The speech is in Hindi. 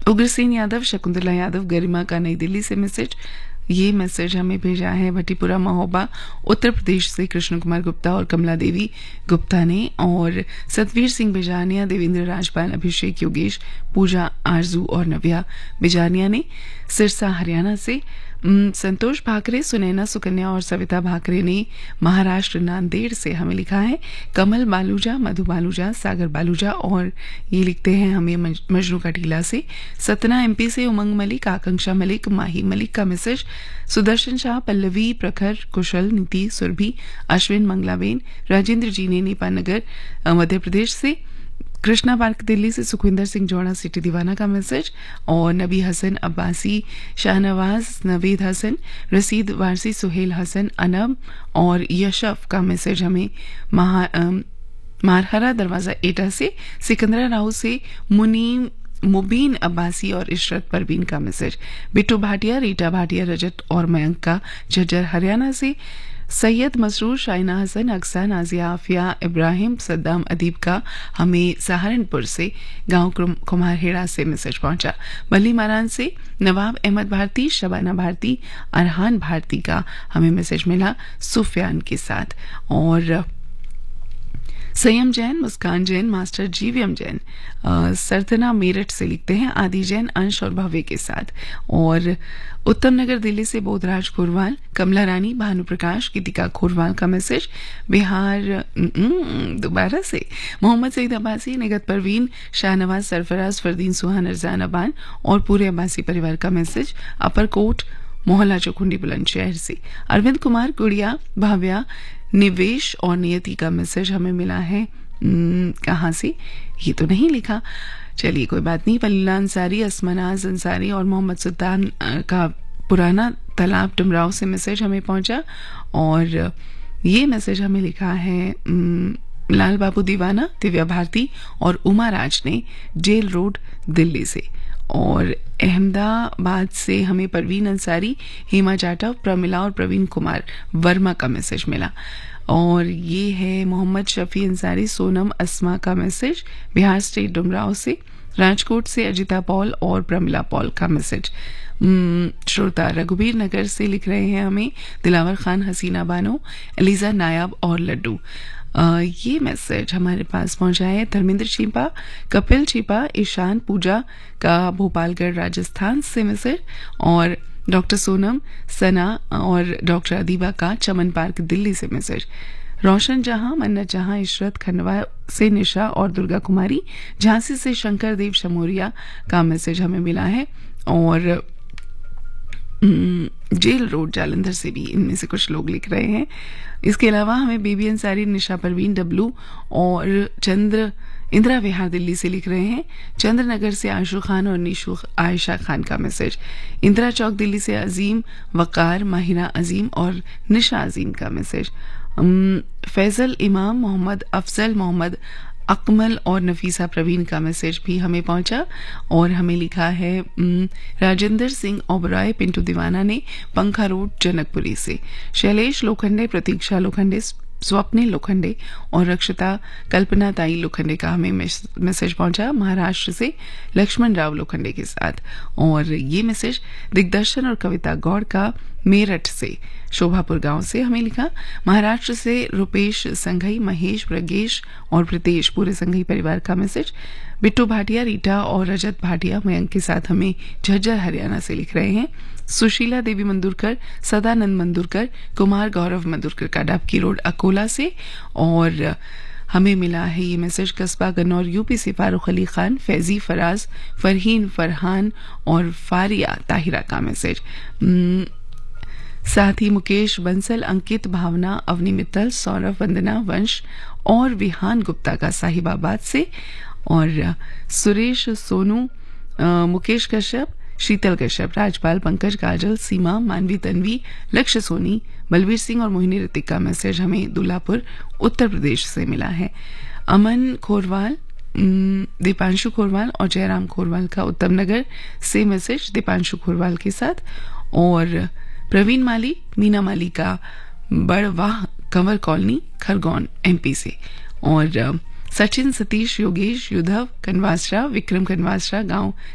उग्रसेन यादव, शकुंतला यादव, गरिमा का नई दिल्ली से मैसेज। ये मैसेज हमें भेजा है भट्टीपुरा महोबा उत्तर प्रदेश से कृष्ण कुमार गुप्ता और कमला देवी गुप्ता ने। और सतवीर सिंह बिजानिया, देवेंद्र राजपाल, अभिषेक योगेश, पूजा आरजू और नव्या बिजानिया ने सिरसा हरियाणा से। संतोष भाकरे, सुनैना सुकन्या और सविता भाकरे ने महाराष्ट्र नांदेड़ से हमें लिखा है। कमल बालूजा, मधु बालूजा, सागर बालूजा और ये लिखते हैं हमें मजनू का टीला से। सतना एमपी से उमंग मलिक, आकांक्षा मलिक, माही मलिक का मैसेज। सुदर्शन शाह, पल्लवी, प्रखर, कुशल, नीति, सुरभि, अश्विन, मंगलाबेन, राजेंद्र जी ने नेपाल नगर मध्य प्रदेश से। कृष्णा पार्क दिल्ली से सुखविंदर सिंह जोड़ा, सिटी दीवाना का मैसेज। और नबी हसन अब्बासी, शाहनवाज, नवीद हसन, रसीद वारसी, सुहेल हसन, अनब और यशफ का मैसेज हमें मारहरा दरवाजा एटा से। सिकंदरा राव से मुनीम, मुबीन अब्बासी और इशरत परवीन का मैसेज। बिट्टू भाटिया, रीटा भाटिया, रजत और मयंक का झज्जर हरियाणा से। सैयद मसरूर, शाइना हसन, अक्सा, नाजिया, आफिया, इब्राहिम, सद्दाम अदीब का हमें सहारनपुर से गांव कुम्हारहेड़ा से मैसेज पहुंचा। बल्ली मारान से नवाब अहमद भारती, शबाना भारती, अरहान भारती का हमें मैसेज मिला सुफियान के साथ। और संयम जैन, मुस्कान जैन, मास्टर जीवीएम जैन सरतना मेरठ से लिखते हैं आदि जैन, अंश और भव्य के साथ। और उत्तम नगर दिल्ली से बोधराज खोरवाल, कमला रानी, भानु प्रकाश, गीतिका खोरवाल का मैसेज। बिहार दोबारा से मोहम्मद सईद अब्बासी, निगत परवीन, शाहनवाज, सरफराज, फरदीन, सुहान, अरजान अबान और पूरे अब्बासी परिवार का मैसेज। अपरकोट मोहल्ला चौखुंडी बुलंदशहर से। अरविंद कुमार, गुड़िया, भाव्या, निवेश और नियति का मैसेज हमें मिला है। कहाँ से ये तो नहीं लिखा, चलिए कोई बात नहीं। पल्ला अंसारी, असमनाज अंसारी और मोहम्मद सुल्तान का पुराना तालाब डुमराव से मैसेज हमें पहुंचा। और ये मैसेज हमें लिखा है लाल बाबू दीवाना, दिव्या भारती और उमा राज ने जेल रोड दिल्ली से। और अहमदाबाद से हमें परवीन अंसारी, हेमा जाटव, प्रमिला और प्रवीण कुमार वर्मा का मैसेज मिला। और ये है मोहम्मद शफी अंसारी, सोनम अस्मा का मैसेज बिहार स्टेट डुमराव से। राजकोट से अजिता पॉल और प्रमिला पॉल का मैसेज। श्रोता रघुबीर नगर से लिख रहे हैं हमें दिलावर खान, हसीना बानो, एलिजा नायाब और लड्डू। ये मैसेज हमारे पास पहुंचा है धर्मेंद्र छिपा, कपिल छिपा, ईशान पूजा का भोपालगढ़ राजस्थान से मैसेज। और डॉक्टर सोनम, सना और डॉक्टर अदीबा का चमन पार्क दिल्ली से मैसेज। रोशन जहां, मन्नत जहां, इशरत खंडवा से निशा और दुर्गा कुमारी, झांसी से शंकर देव शमोरिया का मैसेज हमें मिला है। और जेल रोड जालंधर से भी इनमें से कुछ लोग लिख रहे हैं। इसके अलावा हमें बेबी अंसारी, निशा परवीन, डब्लू और चंद्र इंदिरा विहार दिल्ली से लिख रहे हैं। चंद्रनगर से आशु खान और निशु आयशा खान का मैसेज। इंदिरा चौक दिल्ली से अजीम, वकार, माहिरा अजीम और निशा अजीम का मैसेज। फैजल इमाम, मोहम्मद अफजल, मोहम्मद अकमल और नफीसा प्रवीण का मैसेज भी हमें पहुंचा। और हमें लिखा है राजेंद्र सिंह ओबराय, पिंटू दीवाना ने पंखा रोड जनकपुरी से। शैलेश लोखंडे, प्रतीक्षा लोखंडे, स्वप्निल लोखंडे और रक्षिता कल्पना ताई लोखंडे का हमें मैसेज पहुंचा महाराष्ट्र से लक्ष्मण राव लोखंडे के साथ। और ये मैसेज दिग्दर्शन और कविता गौड़ का मेरठ से शोभापुर गांव से हमें लिखा। महाराष्ट्र से रुपेश संघई, महेश, प्रगेश और प्रीतेश पूरे संघई परिवार का मैसेज। बिट्टू भाटिया, रीटा और रजत भाटिया मयंक के साथ हमें झज्जर हरियाणा से लिख रहे हैं। सुशीला देवी मंदुरकर, सदानंद मंदुरकर, कुमार गौरव मंदुरकर का डाबकी रोड अकोला से। और हमें मिला है ये मैसेज कस्बा गन्नौर यूपी से फारूक अली खान, फैजी, फराज, फरहीन, फरहान और फारिया ताहिरा का मैसेज। साथ ही मुकेश बंसल, अंकित, भावना, अवनी मित्तल, सौरभ, वंदना, वंश और विहान गुप्ता का साहिबाबाद से। और सुरेश, सोनू, मुकेश कश्यप, शीतल कश्यप, राजपाल, पंकज, काजल, सीमा, मानवी, तन्वी, लक्ष्य सोनी, बलवीर सिंह और मोहिनी ऋतिक का मैसेज हमें दुल्लापुर उत्तर प्रदेश से मिला है। अमन खोरवाल, दीपांशु खोरवाल और जयराम खोरवाल का उत्तम नगर से मैसेज दीपांशु खोरवाल के साथ। और प्रवीण माली, मीना माली का बड़वाह कंवर कॉलोनी खरगोन एमपी से। और सचिन, सतीश, योगेश, युद्धव कनवासरा, विक्रम कनवासरा गांव